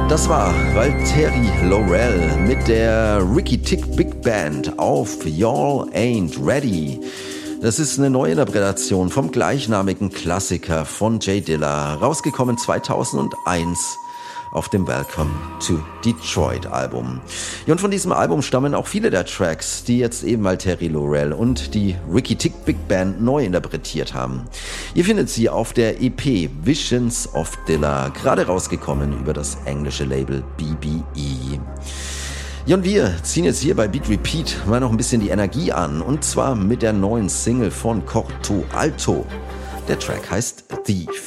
Das war Valtteri Laurel mit der Ricky Tick Big Band auf Y'all Ain't Ready. Das ist eine Neuinterpretation vom gleichnamigen Klassiker von Jay Dilla, rausgekommen 2001 auf dem Welcome to Detroit Album. Ja, und von diesem Album stammen auch viele der Tracks, die jetzt eben Valtteri Laurel und die Ricky Tick Big Band neu interpretiert haben. Ihr findet sie auf der EP Visions of Dilla, gerade rausgekommen über das englische Label BBE. Ja, und wir ziehen jetzt hier bei Beat Repeat mal noch ein bisschen die Energie an, und zwar mit der neuen Single von Corto Alto. Der Track heißt Thief.